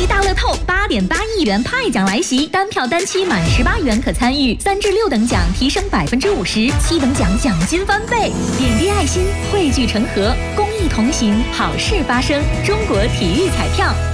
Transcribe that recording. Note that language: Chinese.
期大乐透8.8亿元派奖来袭，单票单期满18元可参与，3至6等奖提升50%，7等奖奖金翻倍。点滴爱心，汇聚成河，公益同行，好事发生。中国体育彩票。